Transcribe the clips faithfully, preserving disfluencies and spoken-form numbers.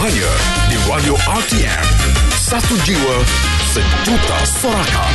hanya di Radio R T M. Satu jiwa, sejuta sorakan.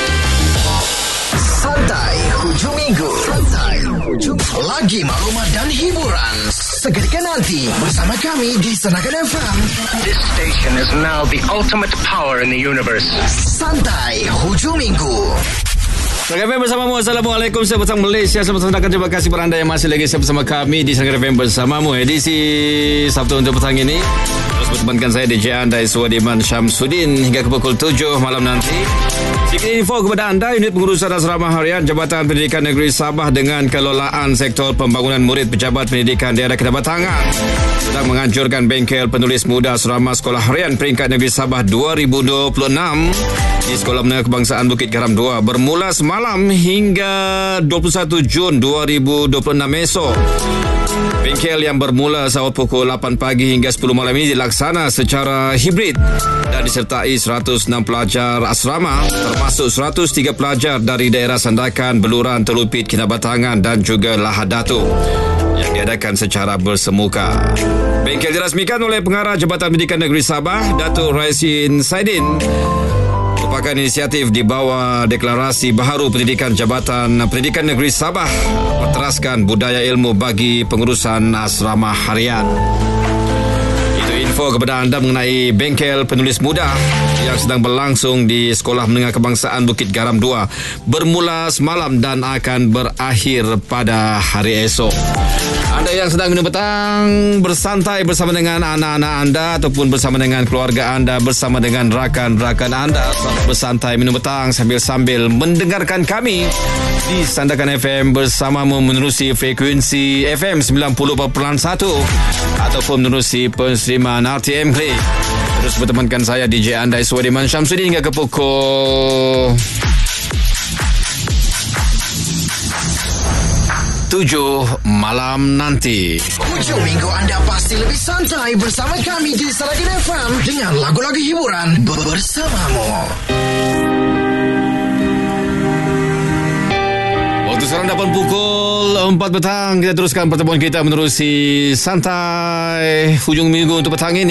Santai hujung minggu. Santai hujung lagi maklumat dan hiburan seketika nanti bersama kami di Senakan F M. This station is now the ultimate power in the universe. Santai hujung minggu. Senakan F M bersamamu. Assalamualaikum. Saya bersama Malaysia. Saya bersama terima kasih kepada anda yang masih lagi bersama kami di Senakan F M bersamamu. Edisi Sabtu untuk petang ini terus bertemankan saya D J anda Iswadiman Syamsuddin hingga ke pukul tujuh malam nanti. Sedikit info kepada anda, unit pengurusan asrama harian Jabatan Pendidikan Negeri Sabah dengan kelolaan sektor pembangunan murid Pejabat Pendidikan Daerah Kinabatangan sedang menganjurkan bengkel penulis muda asrama sekolah harian peringkat negeri Sabah dua ribu dua puluh enam di Sekolah Menengah Kebangsaan Bukit Garam dua bermula semalam hingga dua puluh satu Jun dua ribu dua puluh enam esok. Bengkel yang bermula sawat pukul lapan pagi hingga sepuluh malam ini dilaksana secara hibrid dan disertai seratus enam pelajar asrama termasuk seratus tiga pelajar dari daerah Sandakan, Beluran, Telupit, Kinabatangan dan juga Lahad Datu yang diadakan secara bersemuka. Bengkel dirasmikan oleh Pengarah Jabatan Pendidikan Negeri Sabah, Datuk Raisin Saidin. Merupakan inisiatif di bawah Deklarasi Baharu Pendidikan Jabatan Pendidikan Negeri Sabah berteraskan budaya ilmu bagi pengurusan asrama harian. Itu info kepada anda mengenai bengkel penulis muda yang sedang berlangsung di Sekolah Menengah Kebangsaan Bukit Garam dua bermula semalam dan akan berakhir pada hari esok. Anda yang sedang minum petang bersantai bersama dengan anak-anak anda ataupun bersama dengan keluarga anda, bersama dengan rakan-rakan anda, bersantai minum petang sambil-sambil mendengarkan kami di Sandakan F M bersamamu menerusi frekuensi F M sembilan puluh perpuluhan satu ataupun menerusi penerimaan R T M Klik. Terus bertemankan saya D J anda Iswadiman Syamsuddin hingga ke pukul tujuh malam nanti. Hujung minggu anda pasti lebih santai bersama kami di Senakan F M dengan lagu-lagu hiburan bersamamu. Waktu sekarang dapat pukul empat petang. Kita teruskan pertemuan kita menerusi santai hujung minggu untuk petang ini.